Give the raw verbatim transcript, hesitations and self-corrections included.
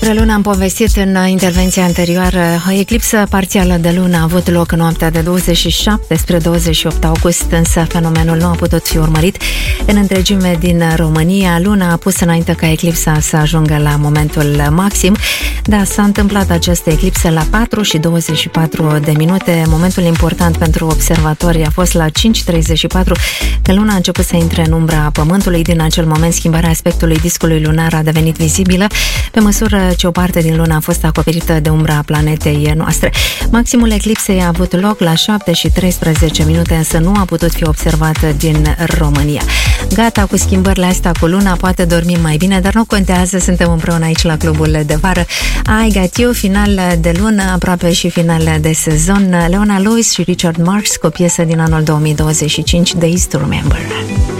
Despre lună am povestit în intervenția anterioară. O eclipsă parțială de lună a avut loc în noaptea de douăzeci și șapte spre douăzeci și opt august, însă fenomenul nu a putut fi urmărit în întregime din România. Luna a pus înainte ca eclipsa să ajungă la momentul maxim. Da, s-a întâmplat această eclipsă la patru și douăzeci și patru de minute. Momentul important pentru observatori a fost la cinci treizeci și patru, când luna a început să intre în umbra Pământului. Din acel moment, schimbarea aspectului discului lunar a devenit vizibilă, pe măsură ce o parte din lună a fost acoperită de umbra planetei noastre. Maximul eclipsei a avut loc la șapte și treisprezece minute, însă nu a putut fi observată din România. Gata cu schimbările astea cu luna, poate dormim mai bine, dar nu contează, suntem împreună aici la clubul de vară. I Got You, final de lună, aproape și final de sezon. Leona Lewis și Richard Marx cu o piesă din anul două mii douăzeci și cinci, Days to Remember.